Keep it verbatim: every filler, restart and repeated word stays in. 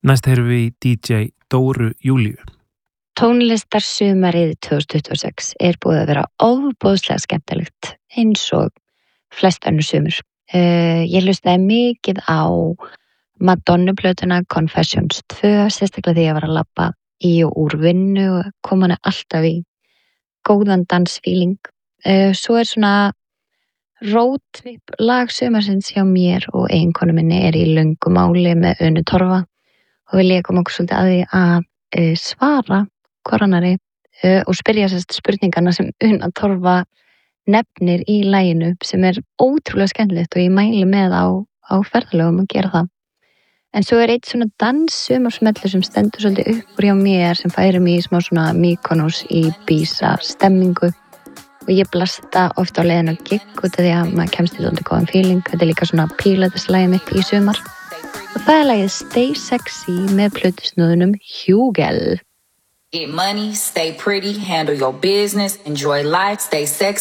Næst heyrum við í D J Dóru Júlíu. Tónlistarsumarið tvö þúsund tuttugu og sex er búið að vera ofboðslega skemmtilegt eins og flest önnur sumur. Uh, ég hlustaði mikið á Madonna-plötuna Confessions tvö, sérstaklega því ég var að labba í og úr vinnu og kom hana alltaf í góðan dansfíling. Uh, svo er svona roadtrip lag sumarsins hjá mér og eiginkonu minni er í löngu máli með Unu Torfa og vil ég koma okkur svolítið að því að uh, svara koronari uh, og spyrja sérst spurningarna sem Una Torfa nefnir í laginu sem er ótrúlega skemmtilegt og ég mæli með á, á ferðalögum að gera það. En svo er eitt svona danssumarsmellu sem stendur svolítið upp úr hjá mér sem færir mig í smá svona Mykonos í Ibiza stemmingu og ég blasta ofta á leiðinu á gig út af því að maður kemst í svolítið góðan feeling. Þetta er líka svona pílateslagið mitt í sumar og það er lagið Stay Sexy með plötusnúðunum Hugel. Get money, stay pretty, handle your business, enjoy life, stay sexy.